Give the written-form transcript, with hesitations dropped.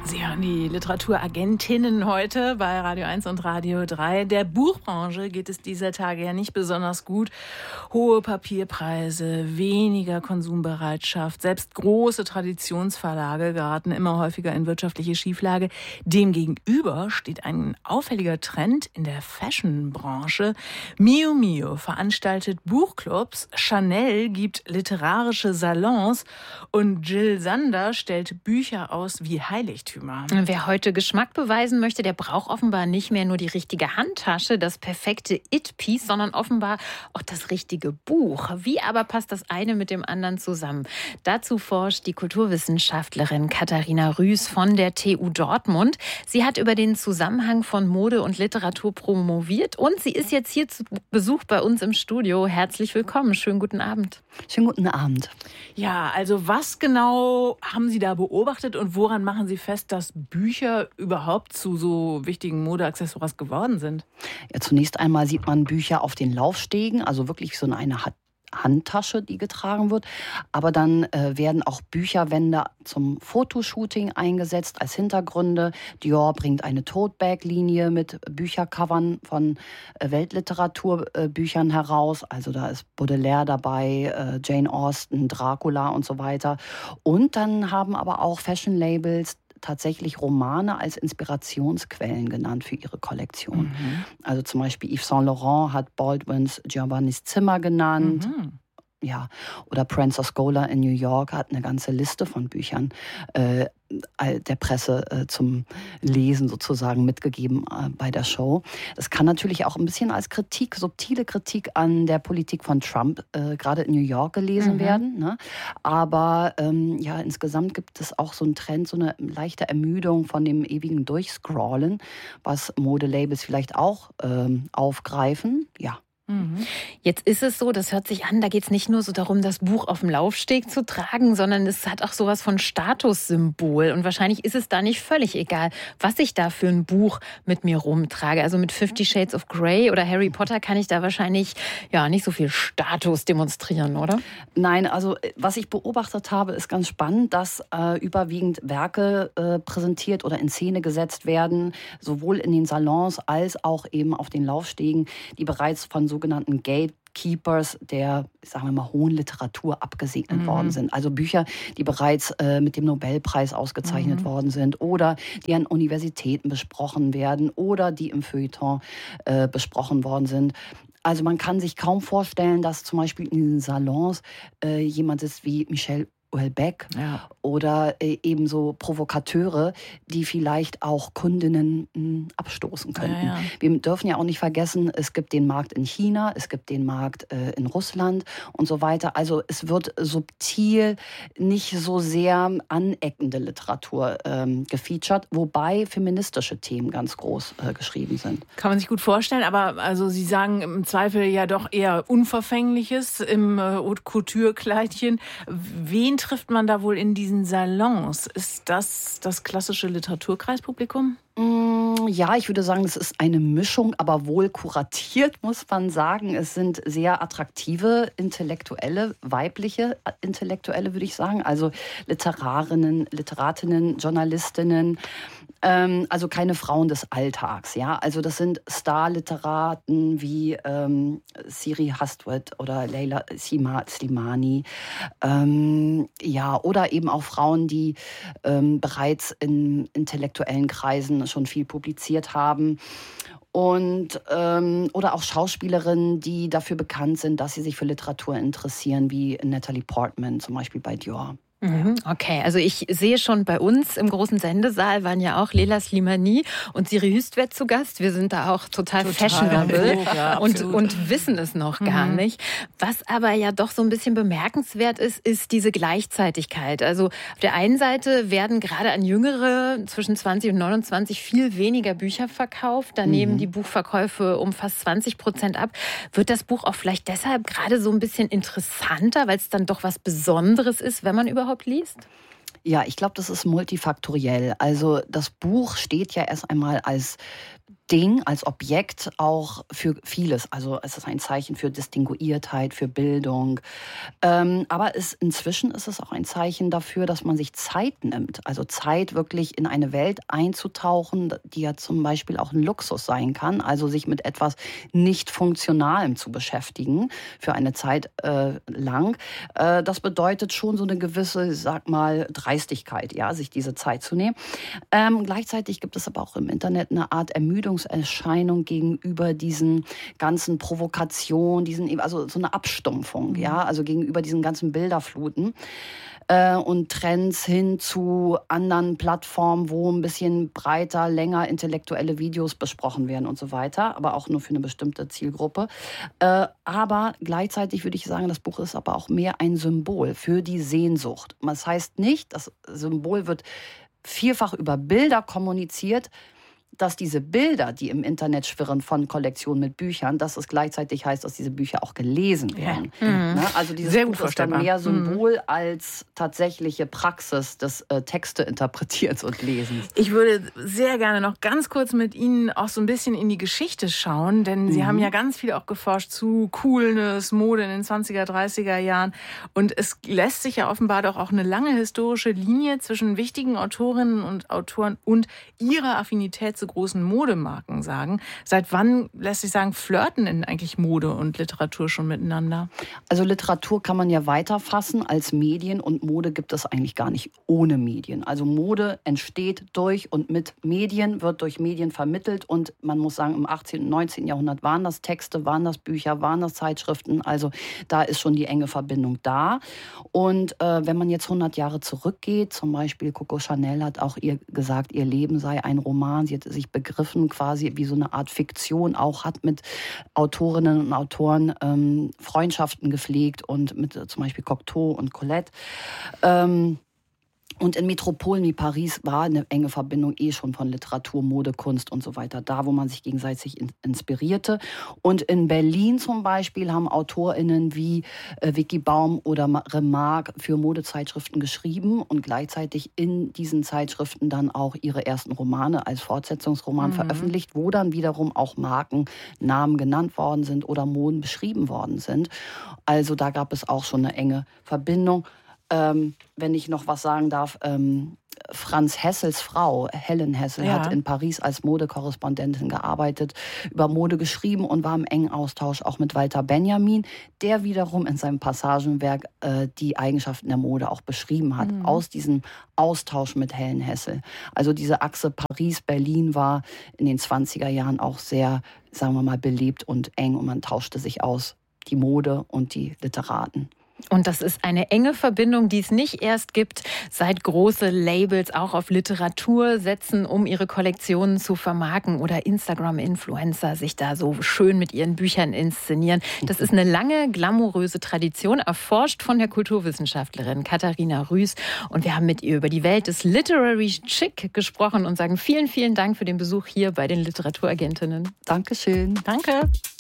Sie hören die Literaturagentinnen heute bei Radio 1 und Radio 3. Der Buchbranche geht es dieser Tage ja nicht besonders gut. Hohe Papierpreise, weniger Konsumbereitschaft. Selbst große Traditionsverlage geraten immer häufiger in wirtschaftliche Schieflage. Demgegenüber steht ein auffälliger Trend in der Fashionbranche. Mio Mio veranstaltet Buchclubs, Chanel gibt literarische Salons und Jill Sander stellt Bücher aus wie Heiligtümer. Wer heute Geschmack beweisen möchte, der braucht offenbar nicht mehr nur die richtige Handtasche, das perfekte It-Piece, sondern offenbar auch das richtige Buch. Wie aber passt das eine mit dem anderen zusammen? Dazu forscht die Kulturwissenschaftlerin Katharina Rüß von der TU Dortmund. Sie hat über den Zusammenhang von Mode und Literatur promoviert und sie ist jetzt hier zu Besuch bei uns im Studio. Herzlich willkommen, schönen guten Abend. Schönen guten Abend. Ja, also was genau haben Sie da beobachtet und woran machen Sie fest, dass Bücher überhaupt zu so wichtigen Modeaccessoires geworden sind? Ja, zunächst einmal sieht man Bücher auf den Laufstegen, also wirklich so eine Handtasche, die getragen wird. Aber dann werden auch Bücherwände zum Fotoshooting eingesetzt als Hintergründe. Dior bringt eine Tote-Bag-Linie mit Büchercovern von Weltliteraturbüchern heraus. Also da ist Baudelaire dabei, Jane Austen, Dracula und so weiter. Und dann haben aber auch Fashion-Labels tatsächlich Romane als Inspirationsquellen genannt für ihre Kollektion. Mhm. Also zum Beispiel Yves Saint Laurent hat Baldwins Giovannis Zimmer genannt. Mhm. Ja, oder Prancer Scholar in New York hat eine ganze Liste von Büchern der Presse zum Lesen sozusagen mitgegeben bei der Show. Das kann natürlich auch ein bisschen als Kritik, subtile Kritik an der Politik von Trump gerade in New York gelesen werden. Ne? Aber ja, insgesamt gibt es auch so einen Trend, so eine leichte Ermüdung von dem ewigen Durchscrollen, was Modelabels vielleicht auch aufgreifen. Ja. Jetzt ist es so, das hört sich an, da geht es nicht nur so darum, das Buch auf dem Laufsteg zu tragen, sondern es hat auch sowas von Statussymbol. Und wahrscheinlich ist es da nicht völlig egal, was ich da für ein Buch mit mir rumtrage. Also mit 50 Shades of Grey oder Harry Potter kann ich da wahrscheinlich ja nicht so viel Status demonstrieren, oder? Nein, also was ich beobachtet habe, ist ganz spannend, dass überwiegend Werke präsentiert oder in Szene gesetzt werden, sowohl in den Salons als auch eben auf den Laufstegen, die bereits von sogenannten Gatekeepers der, sagen wir mal, hohen Literatur abgesegnet worden sind. Also Bücher, die bereits mit dem Nobelpreis ausgezeichnet worden sind oder die an Universitäten besprochen werden oder die im Feuilleton besprochen worden sind. Also man kann sich kaum vorstellen, dass zum Beispiel in den Salons jemand ist wie Michel Houellebecq oder ebenso Provokateure, die vielleicht auch Kundinnen abstoßen könnten. Ja. Wir dürfen ja auch nicht vergessen, es gibt den Markt in China, es gibt den Markt in Russland und so weiter. Also es wird subtil nicht so sehr aneckende Literatur gefeatured, wobei feministische Themen ganz groß geschrieben sind. Kann man sich gut vorstellen, aber also Sie sagen im Zweifel ja doch eher Unverfängliches im Haute Couture-Kleidchen. Wen trifft man da wohl in diesen Salons? Ist das klassische Literaturkreispublikum? Ja, ich würde sagen, es ist eine Mischung, aber wohl kuratiert, muss man sagen. Es sind sehr attraktive Intellektuelle, weibliche Intellektuelle, würde ich sagen. Also Literatinnen, Journalistinnen. Also keine Frauen des Alltags, ja. Also das sind Star-Literaten wie Siri Hastwit oder Leila Slimani, ja, oder eben auch Frauen, die bereits in intellektuellen Kreisen schon viel publiziert haben. Und oder auch Schauspielerinnen, die dafür bekannt sind, dass sie sich für Literatur interessieren, wie Natalie Portman zum Beispiel bei Dior. Okay, also ich sehe schon, bei uns im großen Sendesaal waren ja auch Leila Slimani und Siri Hüstvedt zu Gast. Wir sind da auch total fashionable und wissen es noch gar nicht. Was aber ja doch so ein bisschen bemerkenswert ist, ist diese Gleichzeitigkeit. Also auf der einen Seite werden gerade an Jüngere zwischen 20 und 29 viel weniger Bücher verkauft. Da nehmen die Buchverkäufe um fast 20% ab. Wird das Buch auch vielleicht deshalb gerade so ein bisschen interessanter, weil es dann doch was Besonderes ist, wenn man überhaupt liest? Ja, ich glaube, das ist multifaktoriell. Also das Buch steht ja erst einmal als Ding, als Objekt auch für vieles. Also es ist ein Zeichen für Distinguiertheit, für Bildung. Aber inzwischen ist es auch ein Zeichen dafür, dass man sich Zeit nimmt. Also Zeit, wirklich in eine Welt einzutauchen, die ja zum Beispiel auch ein Luxus sein kann. Also sich mit etwas nicht Funktionalem zu beschäftigen für eine Zeit lang. Das bedeutet schon so eine gewisse, sag mal, Dreistigkeit, ja, sich diese Zeit zu nehmen. Gleichzeitig gibt es aber auch im Internet eine Art Ermüdungserscheinung gegenüber diesen ganzen Provokationen, also so eine Abstumpfung, ja, also gegenüber diesen ganzen Bilderfluten und Trends hin zu anderen Plattformen, wo ein bisschen breiter, länger intellektuelle Videos besprochen werden und so weiter, aber auch nur für eine bestimmte Zielgruppe. Aber gleichzeitig würde ich sagen, das Buch ist aber auch mehr ein Symbol für die Sehnsucht. Das heißt nicht, das Symbol wird vielfach über Bilder kommuniziert, dass diese Bilder, die im Internet schwirren von Kollektionen mit Büchern, dass es gleichzeitig heißt, dass diese Bücher auch gelesen werden. Ja. Also dieses Buch ist dann mehr Symbol als tatsächliche Praxis des Texte-Interpretierens und Lesens. Ich würde sehr gerne noch ganz kurz mit Ihnen auch so ein bisschen in die Geschichte schauen, denn Sie haben ja ganz viel auch geforscht zu Coolness, Mode in den 20er, 30er Jahren. Und es lässt sich ja offenbar doch auch eine lange historische Linie zwischen wichtigen Autorinnen und Autoren und ihrer Affinität zu großen Modemarken sagen. Seit wann, lässt sich sagen, flirten denn eigentlich Mode und Literatur schon miteinander? Also Literatur kann man ja weiterfassen als Medien und Mode gibt es eigentlich gar nicht ohne Medien. Also Mode entsteht durch und mit Medien, wird durch Medien vermittelt und man muss sagen, im 18. und 19. Jahrhundert waren das Texte, waren das Bücher, waren das Zeitschriften. Also da ist schon die enge Verbindung da. Und wenn man jetzt 100 Jahre zurückgeht, zum Beispiel Coco Chanel hat auch ihr gesagt, ihr Leben sei ein Roman. Sie hat sich begriffen quasi wie so eine Art Fiktion auch, hat mit Autorinnen und Autoren Freundschaften gepflegt und mit zum Beispiel Cocteau und Colette. Und in Metropolen wie Paris war eine enge Verbindung schon von Literatur, Mode, Kunst und so weiter da, wo man sich gegenseitig inspirierte. Und in Berlin zum Beispiel haben AutorInnen wie Vicky Baum oder Remarque für Modezeitschriften geschrieben und gleichzeitig in diesen Zeitschriften dann auch ihre ersten Romane als Fortsetzungsroman veröffentlicht, wo dann wiederum auch Markennamen genannt worden sind oder Moden beschrieben worden sind. Also da gab es auch schon eine enge Verbindung. Wenn ich noch was sagen darf, Franz Hessels Frau, Helen Hessel, hat in Paris als Modekorrespondentin gearbeitet, über Mode geschrieben und war im engen Austausch auch mit Walter Benjamin, der wiederum in seinem Passagenwerk die Eigenschaften der Mode auch beschrieben hat, aus diesem Austausch mit Helen Hessel. Also diese Achse Paris-Berlin war in den 20er Jahren auch sehr, sagen wir mal, belebt und eng und man tauschte sich aus, die Mode und die Literaten. Und das ist eine enge Verbindung, die es nicht erst gibt, seit große Labels auch auf Literatur setzen, um ihre Kollektionen zu vermarkten oder Instagram-Influencer sich da so schön mit ihren Büchern inszenieren. Das ist eine lange, glamouröse Tradition, erforscht von der Kulturwissenschaftlerin Katharina Rüß. Und wir haben mit ihr über die Welt des Literary Chic gesprochen und sagen vielen, vielen Dank für den Besuch hier bei den Literaturagentinnen. Dankeschön. Danke.